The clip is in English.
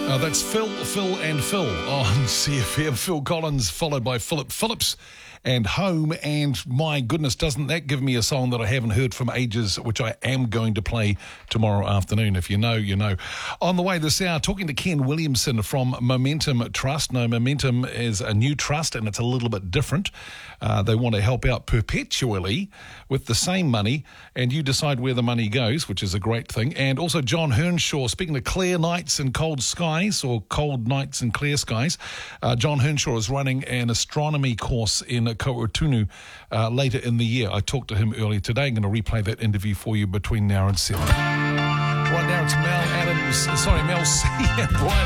That's Phil and Phil on CFM. Phil Collins, followed by Philip Phillips and Home. And my goodness, doesn't that give me a song that I haven't heard from ages, which I am going to play tomorrow afternoon. If you know, you know. On the way this hour, talking to Ken Williamson from Momentum Trust. Now, Momentum is a new trust and it's a little bit different. They want to help out perpetually with the same money, and you decide where the money goes, which is a great thing. And also John Hernshaw, speaking of clear nights and cold skies, or cold nights and clear skies, John Hernshaw is running an astronomy course in Kaurutunu later in the year. I talked to him earlier today. I'm going to replay that interview for you between now and 7. Right now it's Mel C and Brian